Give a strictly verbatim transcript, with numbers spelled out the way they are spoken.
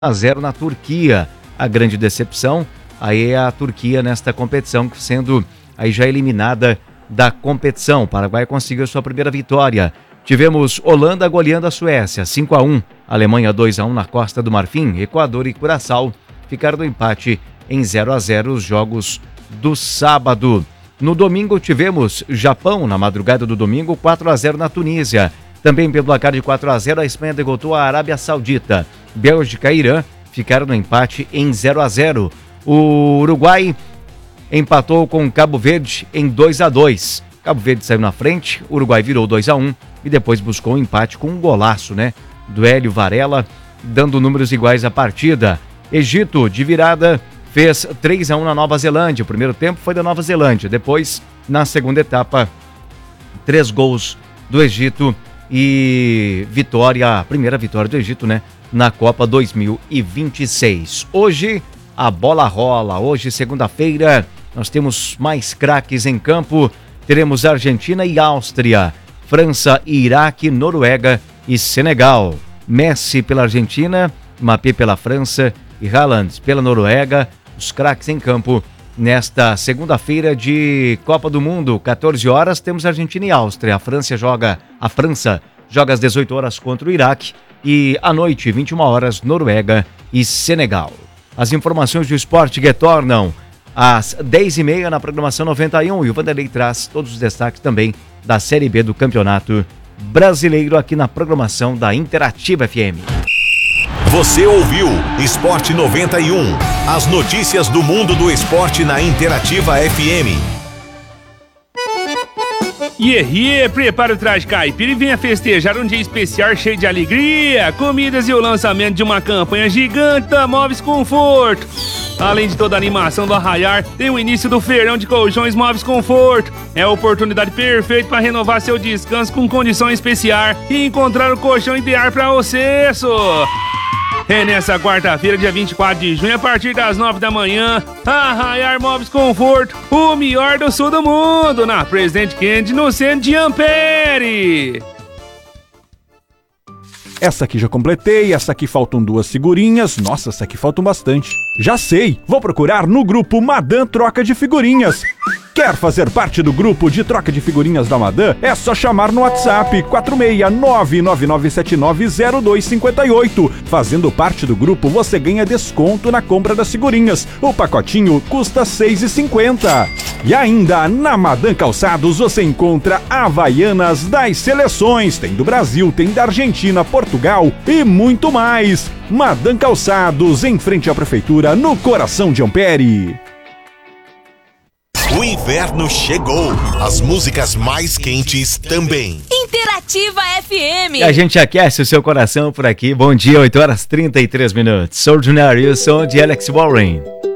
a zero na Turquia. A grande decepção aí é a Turquia nesta competição, sendo aí já eliminada da competição. O Paraguai conseguiu sua primeira vitória. Tivemos Holanda goleando a Suécia, cinco a um. Alemanha dois a um na Costa do Marfim. Equador e Curaçao ficaram no empate em zero a zero os jogos do sábado. No domingo tivemos Japão, na madrugada do domingo, quatro a zero na Tunísia. Também pelo placar de quatro a zero, a Espanha derrotou a Arábia Saudita. Bélgica e Irã ficaram no empate em zero a zero. O Uruguai empatou com Cabo Verde em dois a dois. Cabo Verde saiu na frente, o Uruguai virou dois a um e depois buscou um empate com um golaço, né? Do Hélio Varela, dando números iguais à partida. Egito, de virada, fez três a um na Nova Zelândia. O primeiro tempo foi da Nova Zelândia. Depois, na segunda etapa, três gols do Egito e vitória, a primeira vitória do Egito, né? Na Copa dois mil e vinte e seis. Hoje, a bola rola. Hoje, segunda-feira, nós temos mais craques em campo. Teremos Argentina e Áustria, França e Iraque, Noruega e Senegal. Messi pela Argentina, Mbappé pela França e Haaland pela Noruega. Os craques em campo nesta segunda-feira de Copa do Mundo, quatorze horas, temos Argentina e Áustria. A França joga, a França joga às dezoito horas contra o Iraque e à noite, vinte e uma horas, Noruega e Senegal. As informações do esporte retornam às dez e meia na programação noventa e um e o Vanderlei traz todos os destaques também da Série B do Campeonato Brasileiro aqui na programação da Interativa F M. Você ouviu Esporte noventa e um, as notícias do mundo do esporte na Interativa F M. Iê, prepara o traje caipira e venha festejar um dia especial cheio de alegria, comidas e o lançamento de uma campanha gigante da Móveis Conforto. Além de toda a animação do Arraiar, tem o início do feirão de colchões Móveis Conforto. É a oportunidade perfeita para renovar seu descanso com condições especiais e encontrar o colchão ideal para você, só. É nessa quarta-feira, dia vinte e quatro de junho, a partir das nove da manhã, Arraiar Móveis Conforto, o melhor do sul do mundo, na Presidente Kennedy, no centro de Ampere. Essa aqui já completei, essa aqui faltam duas figurinhas, nossa, essa aqui faltam bastante. Já sei, vou procurar no grupo Madame Troca de Figurinhas. Quer fazer parte do grupo de troca de figurinhas da Madame? É só chamar no WhatsApp quatro seis nove nove nove sete nove zero dois cinco oito. Fazendo parte do grupo, você ganha desconto na compra das figurinhas. O pacotinho custa seis reais e cinquenta centavos. E ainda, na Madame Calçados, você encontra Havaianas das seleções. Tem do Brasil, tem da Argentina, Portugal e muito mais. Madame Calçados, em frente à prefeitura, no coração de Ampere. O inverno chegou, as músicas mais quentes também. Interativa F M. E a gente aquece o seu coração por aqui. Bom dia, oito horas e trinta e três minutos. Ordinary, o som de Alex Warren.